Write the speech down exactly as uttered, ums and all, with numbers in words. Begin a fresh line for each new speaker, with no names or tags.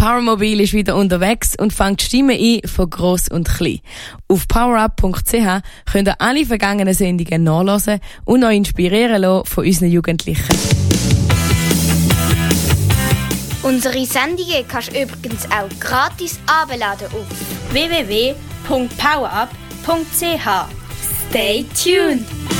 Powermobil ist wieder unterwegs und fängt Stimmen ein von gross und klein. Auf powerup punkt c h könnt ihr alle vergangenen Sendungen nachhören und euch inspirieren lassen von unseren Jugendlichen.
Unsere Sendungen kannst du übrigens auch gratis herunterladen auf
w w w punkt powerup punkt c h. Stay tuned!